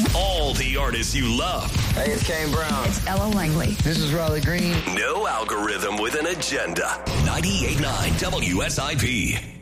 All the artists you love. Hey, it's Kane Brown. It's Ella Langley. This is Riley Green. No algorithm with an agenda. 98.9 WSIP.